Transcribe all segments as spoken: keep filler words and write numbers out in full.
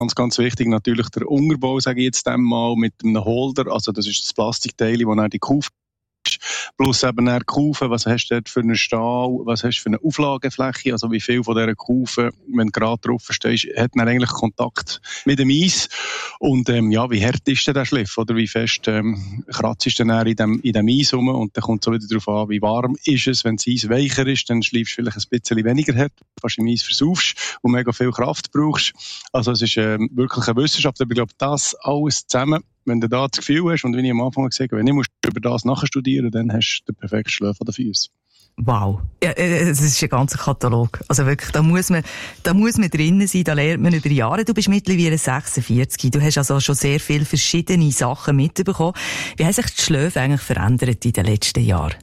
Ganz, ganz wichtig natürlich der Unterbau, sage ich jetzt einmal, mit einem Holder. Also das ist das Plastikteil, das dann die Kufe ist. Plus eben dann die Kufe, was hast du dort für einen Stahl, was hast du für eine Auflagefläche, also wie viel von dieser Kufe, wenn du gerade drauf stehst, hat dann eigentlich Kontakt mit dem Eis. Und ähm, ja, wie hart ist denn der Schliff, oder wie fest ähm, kratzt ist denn er in dem, in dem Eis rum? Und dann kommt es so wieder darauf an, wie warm ist es. Wenn das Eis weicher ist, dann schläfst du vielleicht ein bisschen weniger hart, fast im Eis versaufst und mega viel Kraft brauchst. Also es ist ähm, wirklich eine Wissenschaft, aber ich glaube, das alles zusammen, wenn du da das Gefühl hast, und wie ich am Anfang gesagt habe, wenn ich musst über das nachstudieren, dann hast du den perfekten Schlaf an den Füßen. Wow. Ja, das ist ein ganzer Katalog. Also wirklich, da muss man, da muss man drinnen sein, da lernt man über Jahre. Du bist mittlerweile sechsundvierzig. Du hast also schon sehr viele verschiedene Sachen mitbekommen. Wie haben sich die Schläfe eigentlich verändert in den letzten Jahren?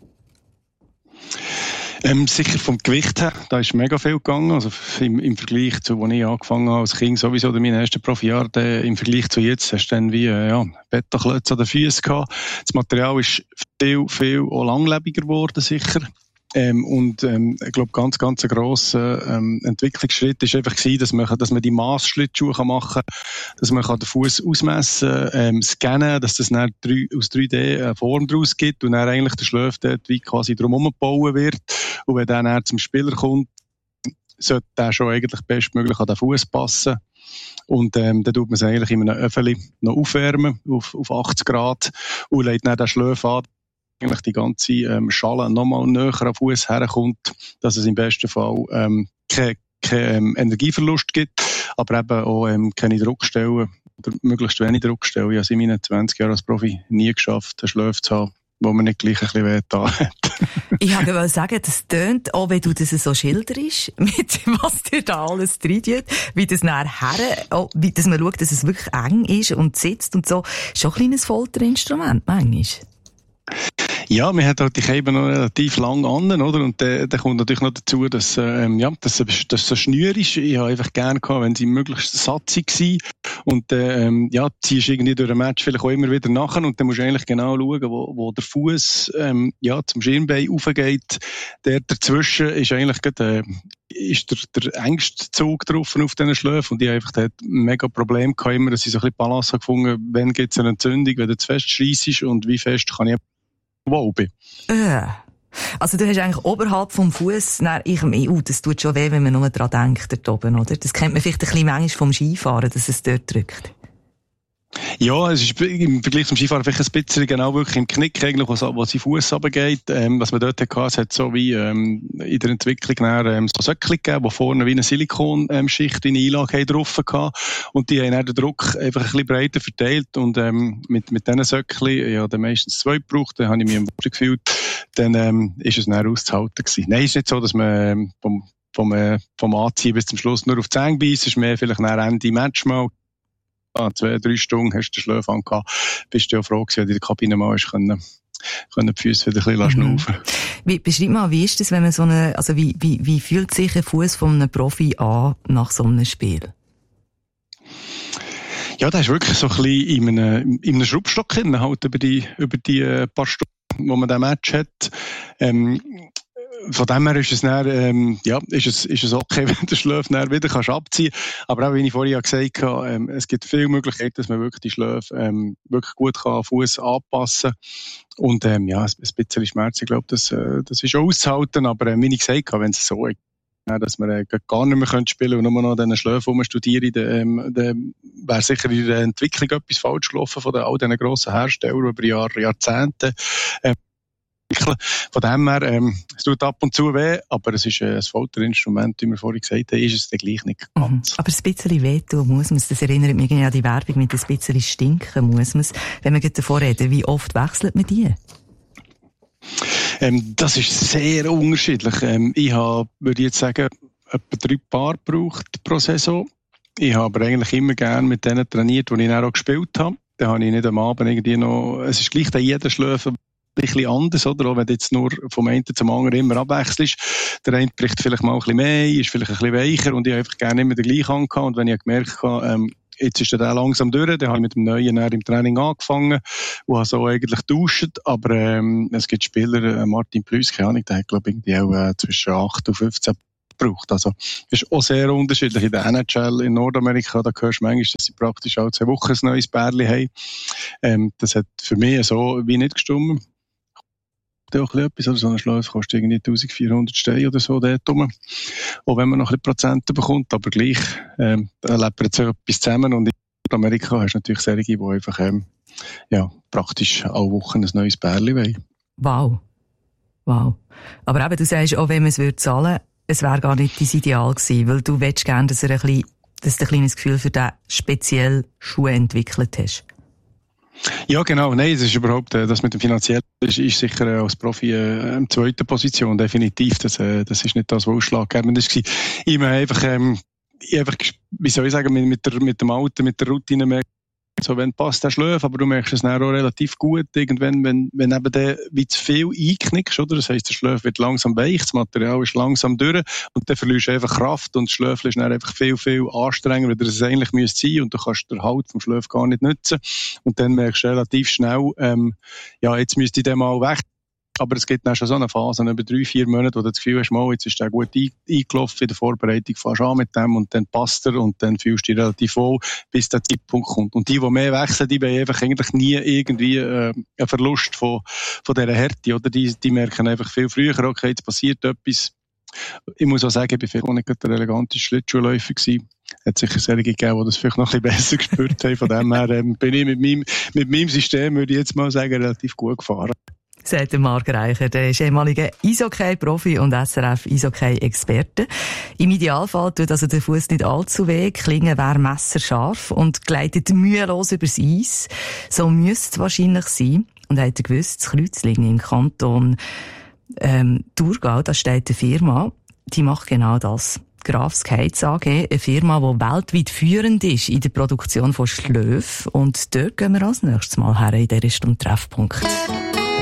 Ähm, sicher vom Gewicht her, da ist mega viel gegangen, also im, im Vergleich zu, als ich angefangen habe als Kind, sowieso in meinen ersten Profijahren, im Vergleich zu jetzt, hast du dann wie, äh, ja, Betonklötze an den Füßen gehabt. Das Material ist viel, viel auch langlebiger geworden, sicher. Ähm, und ähm, ich glaube, ganz, ganz ein grosser ähm, Entwicklungsschritt ist einfach gewesen, dass man, dass man die Massschlittschuhe machen kann, dass man kann den Fuß ausmessen, ähm, scannen, dass das dann drei, aus drei D eine Form daraus gibt und dann eigentlich der Schläf dort wie quasi drumherum gebaut wird. Und wenn dann, dann zum Spieler kommt, sollte der schon eigentlich bestmöglich an den Fuß passen. Und ähm, dann tut man es eigentlich in einem Öffeli noch aufwärmen auf, auf achtzig Grad und legt dann den Schläf an, eigentlich die ganze ähm, Schale nochmal näher am Fuß herkommt, dass es im besten Fall ähm, keinen kein, ähm, Energieverlust gibt, aber eben auch ähm, keine Druckstellen oder möglichst wenig Druckstellen. Ich habe es in meinen zwanzig Jahren als Profi nie geschafft, einen Schläf zu haben, wo man nicht gleich ein bisschen weh da hat. Ich wollte sagen, das tönt, auch wenn du das so schilderst, mit was dir da alles drin tut, wie das nachher, auch, wie, dass man schaut, dass es wirklich eng ist und sitzt und so, schon ein kleines Folterinstrument manchmal. Ja, wir haben halt die Käben noch relativ lang an, oder? Und dann, dann kommt natürlich noch dazu, dass, ähm, ja, dass, dass so schnür ist. Ich habe einfach gerne gehabt, wenn sie möglichst satzig waren. Und, ähm, ja, ziehst irgendwie durch ein Match vielleicht auch immer wieder nachher. Und dann musst du eigentlich genau schauen, wo, wo der Fuß, ähm, ja, zum Schirmbein raufgeht. Der dazwischen ist eigentlich gerade, äh, ist der, der engste Zug drauf auf diesen Schläfen. Und ich habe einfach dort mega Probleme gehabt, immer, dass ich so ein bisschen Balance habe gefunden, wenn gibt es eine Entzündung, wenn du zu fest scheissest und wie fest kann ich wow bin. Äh. Also du hast eigentlich oberhalb vom Fuß, ich, uh, das tut schon weh, wenn man nur dran denkt, dort oben, oder? Das kennt man vielleicht ein bisschen manchmal vom Skifahren, dass es dort drückt. Ja, es ist im Vergleich zum Skifahren vielleicht ein bisschen genau wirklich im Knick, eigentlich, wo, wo sein Fuß runtergeht. Ähm, was man dort hatte, es hat so wie ähm, in der Entwicklung dann, ähm, so Söckchen gegeben, die vorne wie eine Silikonschicht in eine Einlage drauf hatten. Und die haben dann den Druck einfach ein bisschen breiter verteilt. Und ähm, mit, mit diesen Söckchen, ich habe meistens zwei gebraucht, dann habe ich mich am Boden gefühlt. Dann ähm, ist es dann auszuhalten gewesen. Nein, es ist nicht so, dass man ähm, vom, vom, äh, vom Anziehen bis zum Schluss nur auf die Zähne beißt. Es ist mehr vielleicht nach Ende Match mal. Ah, zwei, drei Stunden hast du den Schläf angehabt. Bist du ja froh gewesen, dass du in der Kabine mal hast können, können die Füße wieder ein bisschen mhm. schnaufen. Wie, beschreib mal, wie ist das, wenn man so eine, also wie, wie, wie fühlt sich ein Fuß von einem Profi an nach so einem Spiel? Ja, der ist wirklich so ein bisschen in einem, in einem Schraubstock hin, halt über die, über die äh, paar Stunden, wo man den Match hat. Ähm, Von dem her ist es dann, ähm, ja, ist es, ist es okay, wenn der Schläfe dann wieder kannst abziehen. Aber auch, wie ich vorhin gesagt habe, ähm, es gibt viele Möglichkeiten, dass man wirklich die Schläfe, ähm, wirklich gut kann, Fuß anpassen. Und, ähm, ja, ein bisschen Schmerz, ich glaube, das, äh, das ist auszuhalten. Aber, äh, wie ich gesagt habe, wenn es so ist, dass man äh, gar nicht mehr spielen können und nur noch an diesen Schläfen rumstudieren, dann, dann wäre sicher in der Entwicklung etwas falsch gelaufen von den, all diesen grossen Herstellern über Jahre, Jahrzehnte. Ähm, Von dem her, ähm, es tut ab und zu weh, aber es ist äh, ein Folterinstrument, wie wir vorhin gesagt haben, ist es dann gleich nicht ganz. Mhm. Aber ein bisschen wehtun muss man es. Das erinnert mich an die Werbung mit ein bisschen stinken muss man es. Wenn wir davor reden, wie oft wechselt man die? Ähm, das ist sehr unterschiedlich. Ähm, ich habe, würde ich jetzt sagen, etwa drei Paar gebraucht pro Saison. Ich habe aber eigentlich immer gerne mit denen trainiert, die ich dann auch gespielt habe. Dann habe ich nicht am Abend irgendwie noch, es ist gleich, dass jeder Schläfer ein bisschen anders, oder? Auch wenn du jetzt nur vom einen zum anderen immer abwechselst. Der eine bricht vielleicht mal ein bisschen mehr, ist vielleicht ein bisschen weicher und ich habe einfach gerne immer den gleichen angehabt. Und wenn ich gemerkt habe, ähm, jetzt ist der langsam durch, dann habe ich mit dem Neuen im Training angefangen und habe so eigentlich getauscht. Aber ähm, es gibt Spieler, äh, Martin Plüss, keine Ahnung, der hat glaube ich irgendwie auch äh, zwischen acht und fünfzehn braucht. Also, es ist auch sehr unterschiedlich. In der N H L in Nordamerika, da hörst du manchmal, dass sie praktisch alle zwei Wochen ein neues Bärli haben. Ähm, das hat für mich so wie nicht gestimmt. Da auch etwas, oder so ein Schläufer kostet irgendwie eintausendvierhundert Steine oder so dort rum. Auch wenn man noch ein bisschen Prozente bekommt, aber gleich, ähm, da lebt jetzt etwas zusammen und in Amerika hast du natürlich solche, die einfach, ähm, ja, praktisch alle Wochen ein neues Bärli wollen. Wow. Wow. Aber eben, du sagst, auch wenn man es würde zahlen, es wäre gar nicht dein Ideal gewesen, weil du willst gerne, dass er ein bisschen, dass du ein kleines Gefühl für diesen speziellen Schuh entwickelt hast. Ja, genau. Nein, es ist überhaupt, äh, das mit dem Finanziellen ist, ist sicher äh, als Profi äh, in zweiter Position, definitiv. Das, äh, das ist nicht das, was ausschlaggebend war. Ich meine einfach, ähm, ich einfach, wie soll ich sagen, mit, mit, der, mit dem Alter, mit der Routine merke, so, wenn passt der Schläf, aber du merkst es dann auch relativ gut, irgendwann, wenn, wenn eben der wie zu viel einknickst, oder? Das heisst, der Schläf wird langsam weich, das Material ist langsam durch und dann verlierst du einfach Kraft und das Schläfchen ist dann einfach viel, viel anstrengender, als es eigentlich müsste sein und du kannst den Halt vom Schläf gar nicht nutzen und dann merkst du relativ schnell, ähm, ja, jetzt müsste ich den mal weg. Aber es gibt dann schon so eine Phase, über drei, vier Monate, wo du das Gefühl hast, mal, jetzt ist der gut eingelaufen in der Vorbereitung, fährst an mit dem und dann passt er und dann fühlst du dich relativ wohl, bis der Zeitpunkt kommt. Und die, die mehr wechseln, die wollen einfach eigentlich nie irgendwie äh, einen Verlust von, von dieser Härte, oder? Die, die merken einfach viel früher, okay, jetzt passiert etwas. Ich muss auch sagen, ich bin vielleicht auch nicht der elegante Schlittschuhläufer gewesen. Hat sicher solche gegeben, die das vielleicht noch ein bisschen besser gespürt haben. Von dem her ähm, bin ich mit meinem, mit meinem System, würde ich jetzt mal sagen, relativ gut gefahren. Sagt der Marc Reicher, der ist ehemaliger Eishockey-Profi und S R F-Eishockey-Experte. Im Idealfall tut also der Fuß nicht allzu weh, Klingen wäre messerscharf und gleitet mühelos übers Eis. So müsste es wahrscheinlich sein. Und habt ihr gewusst, das Kreuzlingen im Kanton ähm, Thurgau, da steht eine Firma, die macht genau das. Graf Skates A G, eine Firma, die weltweit führend ist in der Produktion von Schläufen. Und dort gehen wir als nächstes Mal her in dieser Stunde Treffpunkt.